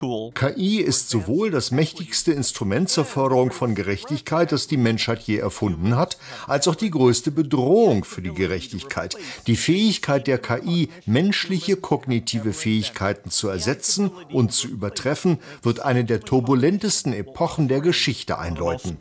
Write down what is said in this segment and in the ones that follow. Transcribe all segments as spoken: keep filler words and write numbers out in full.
K I ist sowohl das mächtigste Instrument zur Förderung von Gerechtigkeit, das die Menschheit je erfunden hat, als auch die größte Bedrohung für die Gerechtigkeit. Die Fähigkeit der K I, menschliche kognitive Fähigkeiten zu ersetzen und zu übertreffen, wird eine der turbulentesten Epochen der Geschichte einläuten.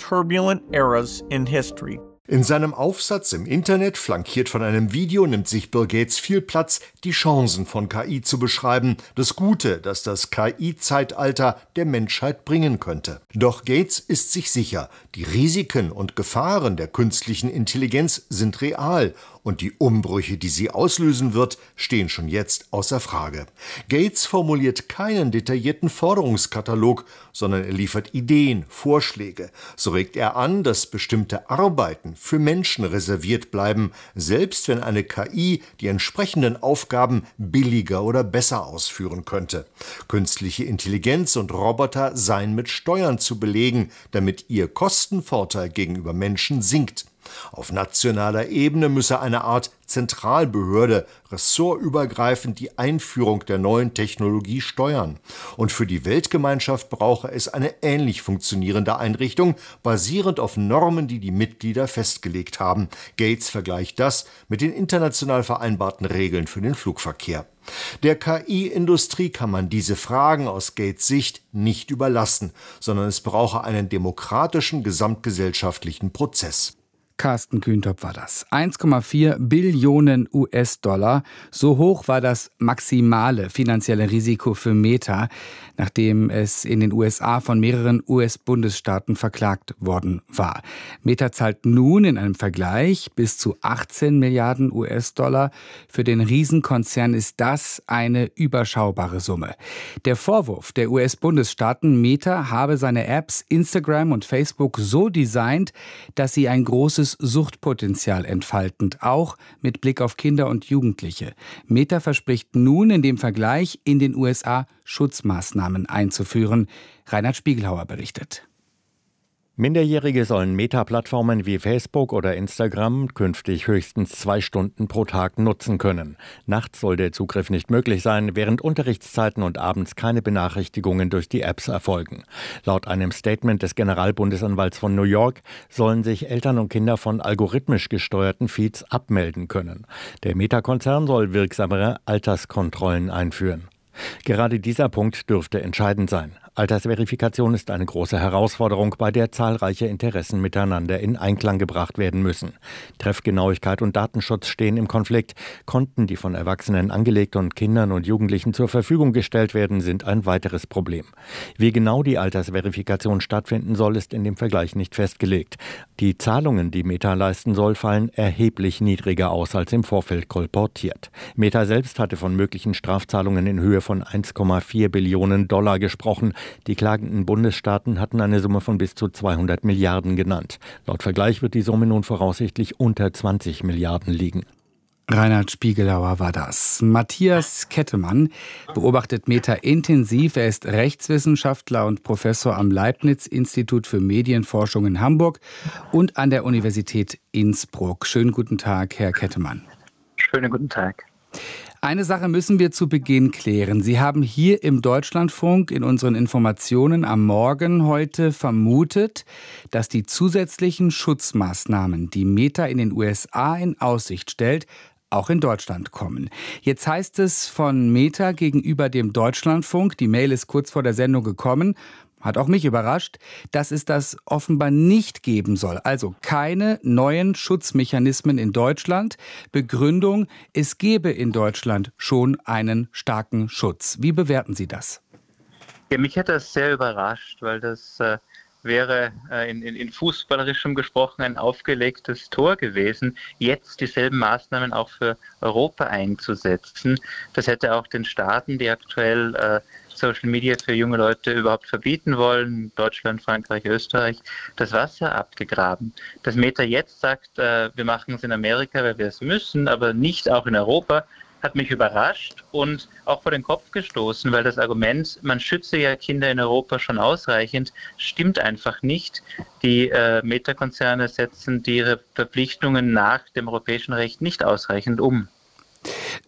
In seinem Aufsatz im Internet, flankiert von einem Video, nimmt sich Bill Gates viel Platz, die Chancen von K I zu beschreiben, das Gute, das das K I-Zeitalter der Menschheit bringen könnte. Doch Gates ist sich sicher, die Risiken und Gefahren der künstlichen Intelligenz sind real und die Umbrüche, die sie auslösen wird, stehen schon jetzt außer Frage. Gates formuliert keinen detaillierten Forderungskatalog, sondern er liefert Ideen, Vorschläge. So regt er an, dass bestimmte Arbeiten für Menschen reserviert bleiben, selbst wenn eine K I die entsprechenden Aufgaben billiger oder besser ausführen könnte. Künstliche Intelligenz und Roboter seien mit Steuern zu belegen, damit ihr Kostenvorteil gegenüber Menschen sinkt. Auf nationaler Ebene müsse eine Art Zentralbehörde ressortübergreifend die Einführung der neuen Technologie steuern. Und für die Weltgemeinschaft brauche es eine ähnlich funktionierende Einrichtung, basierend auf Normen, die die Mitglieder festgelegt haben. Gates vergleicht das mit den international vereinbarten Regeln für den Flugverkehr. Der K I-Industrie kann man diese Fragen aus Gates Sicht nicht überlassen, sondern es brauche einen demokratischen gesamtgesellschaftlichen Prozess. Carsten Kühntop war das. eins Komma vier Billionen U S-Dollar. So hoch war das maximale finanzielle Risiko für Meta, nachdem es in den U S A von mehreren U S-Bundesstaaten verklagt worden war. Meta zahlt nun in einem Vergleich bis zu achtzehn Milliarden U S-Dollar. Für den Riesenkonzern ist das eine überschaubare Summe. Der Vorwurf der U S-Bundesstaaten, Meta habe seine Apps Instagram und Facebook so designt, dass sie ein großes Suchtpotenzial entfalten, auch mit Blick auf Kinder und Jugendliche. Meta verspricht nun in dem Vergleich in den U S A Schutzmaßnahmen einzuführen. Reinhard Spiegelhauer berichtet. Minderjährige sollen Meta-Plattformen wie Facebook oder Instagram künftig höchstens zwei Stunden pro Tag nutzen können. Nachts soll der Zugriff nicht möglich sein, während Unterrichtszeiten und abends keine Benachrichtigungen durch die Apps erfolgen. Laut einem Statement des Generalbundesanwalts von New York sollen sich Eltern und Kinder von algorithmisch gesteuerten Feeds abmelden können. Der Meta-Konzern soll wirksamere Alterskontrollen einführen. Gerade dieser Punkt dürfte entscheidend sein. Altersverifikation ist eine große Herausforderung, bei der zahlreiche Interessen miteinander in Einklang gebracht werden müssen. Treffgenauigkeit und Datenschutz stehen im Konflikt. Konten, die von Erwachsenen angelegt und Kindern und Jugendlichen zur Verfügung gestellt werden, sind ein weiteres Problem. Wie genau die Altersverifikation stattfinden soll, ist in dem Vergleich nicht festgelegt. Die Zahlungen, die Meta leisten soll, fallen erheblich niedriger aus als im Vorfeld kolportiert. Meta selbst hatte von möglichen Strafzahlungen in Höhe von eins Komma vier Billionen Dollar gesprochen. Die klagenden Bundesstaaten hatten eine Summe von bis zu zweihundert Milliarden genannt. Laut Vergleich wird die Summe nun voraussichtlich unter zwanzig Milliarden liegen. Reinhard Spiegelhauer war das. Matthias Kettemann beobachtet Meta intensiv. Er ist Rechtswissenschaftler und Professor am Leibniz-Institut für Medienforschung in Hamburg und an der Universität Innsbruck. Schönen guten Tag, Herr Kettemann. Schönen guten Tag. Eine Sache müssen wir zu Beginn klären. Sie haben hier im Deutschlandfunk in unseren Informationen am Morgen heute vermutet, dass die zusätzlichen Schutzmaßnahmen, die Meta in den U S A in Aussicht stellt, auch in Deutschland kommen. Jetzt heißt es von Meta gegenüber dem Deutschlandfunk, die Mail ist kurz vor der Sendung gekommen, hat auch mich überrascht, dass es das offenbar nicht geben soll. Also keine neuen Schutzmechanismen in Deutschland. Begründung, es gebe in Deutschland schon einen starken Schutz. Wie bewerten Sie das? Ja, mich hat das sehr überrascht, weil das äh, wäre äh, in, in, in fußballerischem gesprochen ein aufgelegtes Tor gewesen, jetzt dieselben Maßnahmen auch für Europa einzusetzen. Das hätte auch den Staaten, die aktuell äh, Social Media für junge Leute überhaupt verbieten wollen, Deutschland, Frankreich, Österreich, das Wasser abgegraben. Dass Meta jetzt sagt, äh, wir machen es in Amerika, weil wir es müssen, aber nicht auch in Europa, hat mich überrascht und auch vor den Kopf gestoßen, weil das Argument, man schütze ja Kinder in Europa schon ausreichend, stimmt einfach nicht. Die äh, Meta-Konzerne setzen ihre Verpflichtungen nach dem europäischen Recht nicht ausreichend um.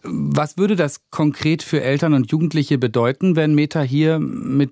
Was würde das konkret für Eltern und Jugendliche bedeuten, wenn Meta hier mit